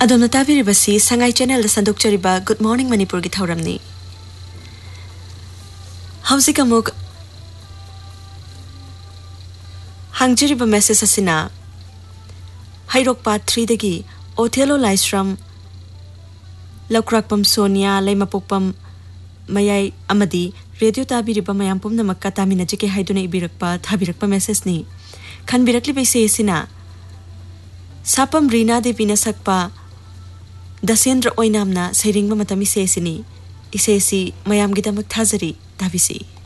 अदोमना ताबिरिबसी Sangai channel संदोक्चरिबा good morning Manipur की थौरमनी हौजिक अमुक हांगजिरिबा message असिना हैरोकपा 3 दगी ओथेलो लाइस्रम लौक्राकपम सोनिया लैमपोकपम मयाई अमदी रेडियो ताबिरिबा मयाम पुमनमक्का तामिनजिके हाइदुना इबिरकपा थाबिरकपा मेसेजनी खनबिरकलिबा इसेसिना सापम रीना देवीना सकपा दसेंद्र ओइनामना सैरिंगबा मतम इसेसिनी इसेसी मयामगिदमक थाजरी ताबिसी।